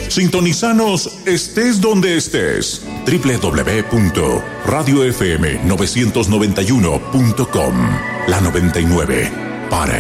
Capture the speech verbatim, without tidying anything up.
Sintonizanos estés donde estés. doble u doble u doble u punto radio f m novecientos noventa y uno punto com. La noventa y nueve para